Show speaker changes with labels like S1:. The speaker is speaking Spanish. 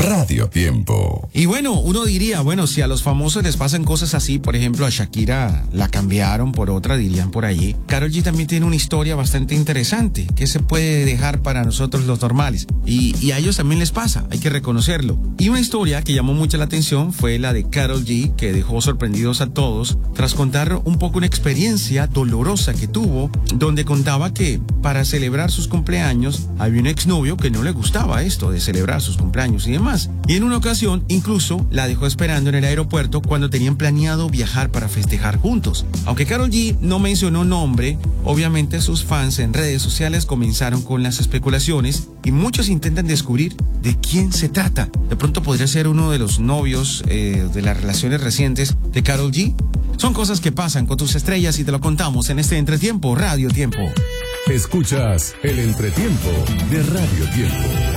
S1: Radio Tiempo.
S2: Y bueno, uno diría, bueno, si a los famosos les pasan cosas así, por ejemplo, a Shakira la cambiaron por otra, dirían por allí. Karol G también tiene una historia bastante interesante que se puede dejar para nosotros los normales. Y a ellos también les pasa, hay que reconocerlo. Y una historia que llamó mucho la atención fue la de Karol G, que dejó sorprendidos a todos tras contar un poco una experiencia dolorosa que tuvo, donde contaba que para celebrar sus cumpleaños había un exnovio que no le gustaba esto de celebrar sus cumpleaños y demás. Y en una ocasión incluso la dejó esperando en el aeropuerto cuando tenían planeado viajar para festejar juntos. Aunque Karol G no mencionó nombre, obviamente sus fans en redes sociales comenzaron con las especulaciones y muchos intentan descubrir de quién se trata. De pronto podría ser uno de los novios de las relaciones recientes de Karol G. Son cosas que pasan con tus estrellas y te lo contamos en este Entretiempo, Radio Tiempo.
S1: Escuchas el Entretiempo de Radio Tiempo.